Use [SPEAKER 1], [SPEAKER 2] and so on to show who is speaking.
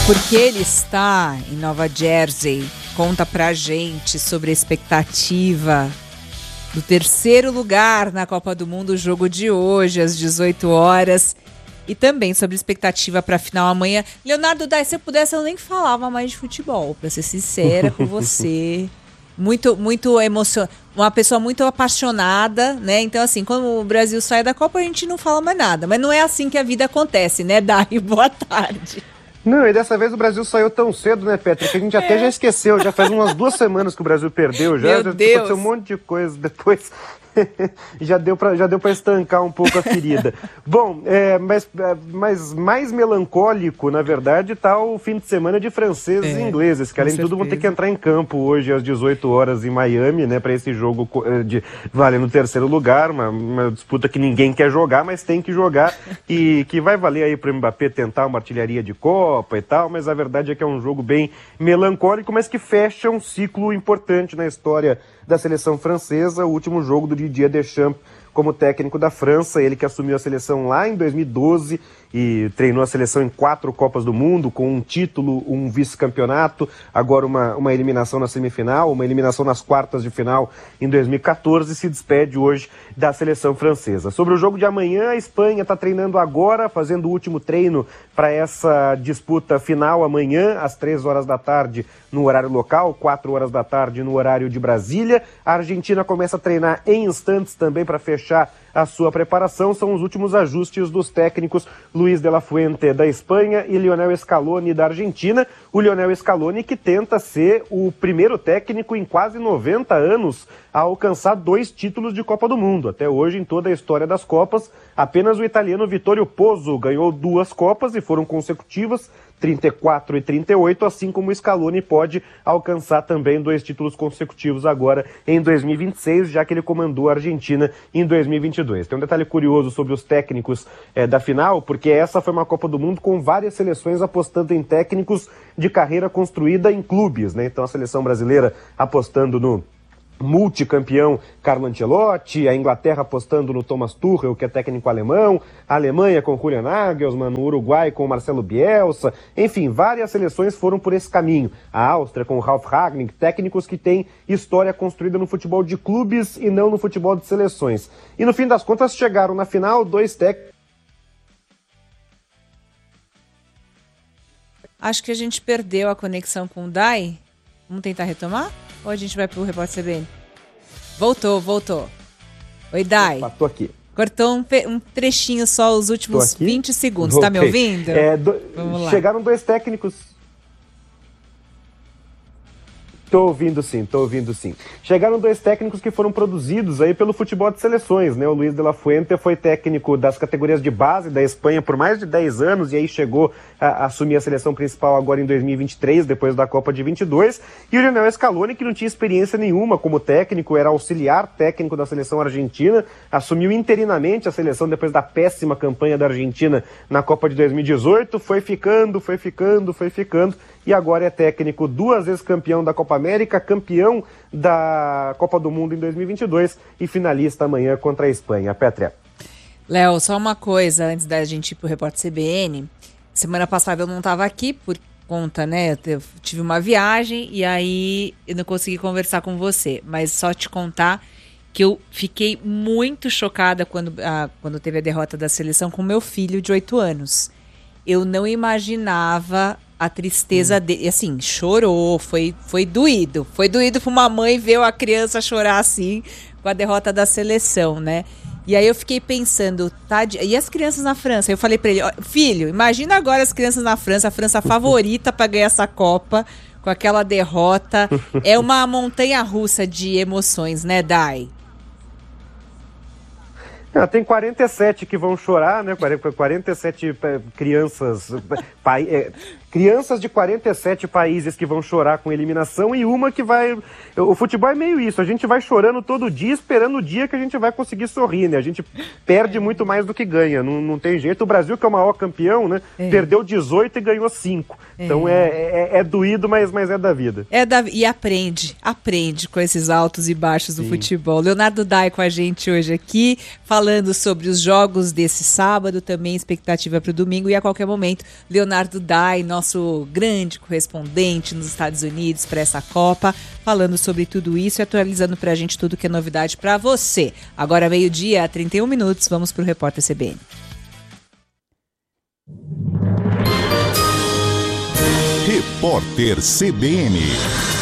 [SPEAKER 1] Porque ele está em Nova Jersey, conta pra gente sobre a expectativa do terceiro lugar na Copa do Mundo, o jogo de hoje, às 18 horas. E também sobre a expectativa para a final amanhã. Leonardo Dai, se eu pudesse, eu nem falava mais de futebol, para ser sincera com você. Muito emocionante. Uma pessoa muito apaixonada, né? Então, assim, quando o Brasil sai da Copa, a gente não fala mais nada. Mas não é assim que a vida acontece, né, Dai? Boa tarde.
[SPEAKER 2] Não, e dessa vez o Brasil saiu tão cedo, né, Petra, que a gente até já esqueceu. Já faz umas 2 semanas que o Brasil perdeu. Já aconteceu um monte de coisa depois. já deu para estancar um pouco a ferida. Bom, mas mais melancólico, na verdade, está o fim de semana de franceses e ingleses, que além de tudo vão ter que entrar em campo hoje às 18 horas em Miami, né, para esse jogo valendo o terceiro lugar, uma disputa que ninguém quer jogar, mas tem que jogar, e que vai valer aí para o Mbappé tentar uma artilharia de Copa e tal, mas a verdade é que é um jogo bem melancólico, mas que fecha um ciclo importante na história da seleção francesa, o último jogo do Didier Deschamps como técnico da França, ele que assumiu a seleção lá em 2012 e treinou a seleção em 4 Copas do Mundo, com um título, um vice-campeonato, agora uma eliminação na semifinal, uma eliminação nas quartas de final em 2014, e se despede hoje da seleção francesa. Sobre o jogo de amanhã, a Espanha está treinando agora, fazendo o último treino para essa disputa final amanhã, às 3 horas da tarde no horário local, 4 horas da tarde no horário de Brasília. A Argentina começa a treinar em instantes também para fechar a sua preparação. São os últimos ajustes dos técnicos Luis de la Fuente da Espanha e Lionel Scaloni da Argentina. O Lionel Scaloni que tenta ser o primeiro técnico em quase 90 anos a alcançar 2 títulos de Copa do Mundo. Até hoje, em toda a história das Copas, apenas o italiano Vittorio Pozzo ganhou 2 Copas e foram consecutivas, 34 e 38, assim como o Scaloni pode alcançar também 2 títulos consecutivos agora em 2026, já que ele comandou a Argentina em 2022. Tem um detalhe curioso sobre os técnicos da final, porque essa foi uma Copa do Mundo com várias seleções apostando em técnicos de carreira construída em clubes, né? Então a seleção brasileira apostando no multicampeão Carlo Ancelotti, a Inglaterra apostando no Thomas Tuchel, que é técnico alemão, a Alemanha com Julian Nagelsmann, o Uruguai com Marcelo Bielsa, enfim, várias seleções foram por esse caminho. A Áustria com Ralf Rangnick, técnicos que têm história construída no futebol de clubes e não no futebol de seleções. E no fim das contas chegaram na final 2 técnicos.
[SPEAKER 1] Acho que a gente perdeu a conexão com o Dai. Vamos tentar retomar? Ou a gente vai pro Repórter CBN? Voltou. Oi, Dai.
[SPEAKER 2] Tô aqui.
[SPEAKER 1] Cortou um trechinho só, os últimos 20 segundos. Voltei. Tá me ouvindo?
[SPEAKER 2] Vamos lá. Chegaram 2 técnicos... Tô ouvindo sim. Chegaram 2 técnicos que foram produzidos aí pelo futebol de seleções, né? O Luis de la Fuente foi técnico das categorias de base da Espanha por mais de 10 anos e aí chegou a assumir a seleção principal agora em 2023, depois da Copa de 22. E o Lionel Scaloni, que não tinha experiência nenhuma como técnico, era auxiliar técnico da seleção argentina, assumiu interinamente a seleção depois da péssima campanha da Argentina na Copa de 2018, foi ficando, e agora é técnico 2 vezes campeão da Copa América, campeão da Copa do Mundo em 2022 e finalista amanhã contra a Espanha. Pétrea.
[SPEAKER 1] Léo, só uma coisa antes da gente ir pro Repórter CBN. Semana passada eu não estava aqui por conta, né? Eu tive uma viagem e aí eu não consegui conversar com você, mas só te contar que eu fiquei muito chocada quando teve a derrota da seleção com meu filho de 8 anos. Eu não imaginava a tristeza dele, assim, chorou, foi doído. Foi doído para uma mãe ver a criança chorar assim com a derrota da seleção, né? E aí eu fiquei pensando, e as crianças na França? Eu falei para ele, filho, imagina agora as crianças na França, a França favorita para ganhar essa Copa, com aquela derrota. É uma montanha-russa de emoções, né, Dai?
[SPEAKER 2] Tem 47 que vão chorar, né? 47 crianças, crianças de 47 países que vão chorar com eliminação e uma que vai... O futebol é meio isso, a gente vai chorando todo dia, esperando o dia que a gente vai conseguir sorrir, né? A gente perde muito mais do que ganha, não tem jeito. O Brasil, que é o maior campeão, né? Perdeu 18 e ganhou 5. Então é doído, mas é da vida.
[SPEAKER 1] E aprende com esses altos e baixos do futebol. Leonardo Dai com a gente hoje aqui, falando sobre os jogos desse sábado, também expectativa para o domingo, e a qualquer momento, Leonardo Dai, nosso grande correspondente nos Estados Unidos para essa Copa, falando sobre tudo isso e atualizando para a gente tudo que é novidade para você. Agora, 12h, 31 minutos, vamos para o Repórter CBN.
[SPEAKER 3] Repórter CBN.